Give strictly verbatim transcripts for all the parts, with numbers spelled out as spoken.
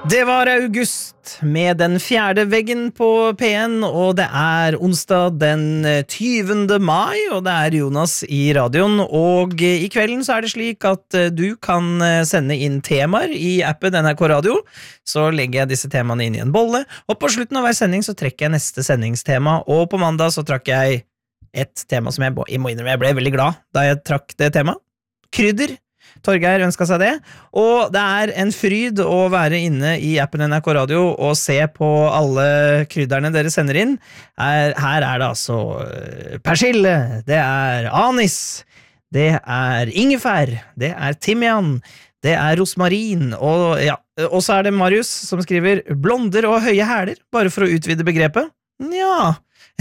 Det var august med den fjerde veggen på P en, og det er onsdag den tyvende mai, og det er Jonas i radioen, og i kvelden så er det slik at du kan sende inn temaer i appen N R K Radio, så legger jeg disse temaene inn i en bolle, og på slutten av hver sending så trekker jeg neste sendingstema, og på mandag så trakk jeg et tema som jeg, jeg må innrømme, jeg ble veldig glad da jeg trakk det temaet. Krydder. Torgeir ønsket seg det, og det er en fryd å være inne i appen N R K Radio og se på alle krydderne dere sender inn. Her, her er det altså persille, det er anis, det er ingefær, det er timian, det er rosmarin, og, ja, og så er det Marius som skriver blonder og høye hæler, bare for å utvide begrepet. Ja,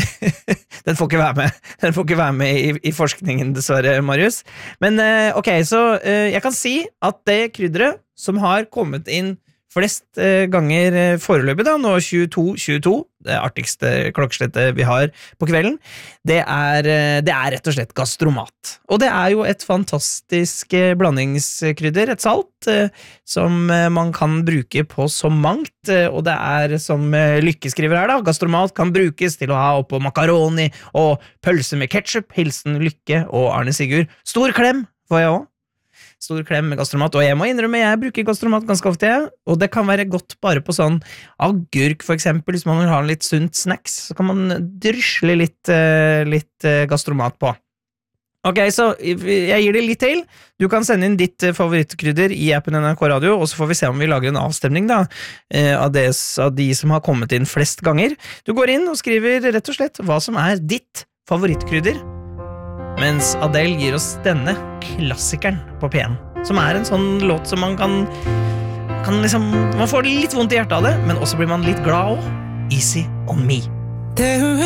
den får ikke være med Den får ikke være med i, i forskningen dessverre, Marius. Men eh, ok, så eh, jeg kan si at det krydderet som har kommet inn flest eh, ganger eh, foreløpig da, nå tjueto tjueto, det artigste klokkeslettet vi har på kvelden, det er, eh, det er rett og slett gastromat. Og det er jo et fantastisk eh, blandingskrydder, et salt, eh, som eh, man kan bruke på så mangt, eh, og det er som eh, Lykke skriver her da, gastromat kan brukes til å ha oppå makaroni og pølse med ketchup, hilsen Lykke og Arne Sigurd. Stor klem får jeg også. Stor klem med gastromat, og jeg må innrømme, jeg bruker gastromat ganske ofte, og det kan være godt bare på sånn agurk for eksempel, hvis man vil ha en litt sunt snacks, så kan man drysle litt, litt gastromat på. Ok, så jeg gir det litt til. Du kan sende inn ditt favorittkrydder i appen N R K Radio, og så får vi se om vi lager en avstemning da, av, det, av de som har kommet inn flest ganger. Du går inn og skriver rett og slett hva som er ditt favorittkrydder, mens Adele gir oss denne klassikeren på P en, som er en sånn låt som man kan, kan liksom, man får litt vondt i hjertet av det, men også blir man litt glad også. Easy on me.